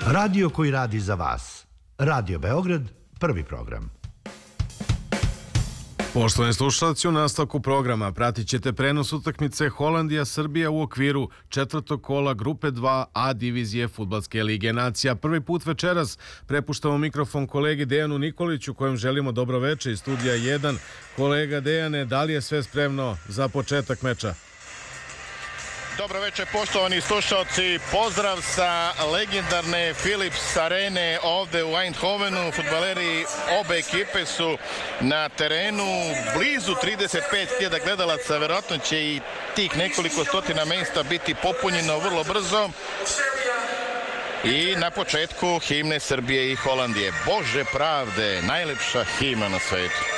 Radio koji radi za vas. Radio Beograd, prvi program. Poštovani slušalci, u nastavku programa pratit ćete prenos utakmice Holandija-Srbija u okviru četvrtog kola Grupe 2 A divizije Fudbalske lige nacija. Prvi put večeras prepuštamo mikrofon kolegi Dejanu Nikoliću, kojem želimo dobro veče iz studija 1. Kolega Dejane, da li je sve spremno za početak meča? Dobro večer, poštovani slušalci, pozdrav sa legendarne Philips arene ovde u Eindhovenu. Fudbaleri obe ekipe su na terenu, blizu 35.000 gledalaca, verovatno će i tih nekoliko stotina mesta biti popunjeno vrlo brzo. I na početku himne Srbije i Holandije. Bože pravde, najlepša himna na svetu.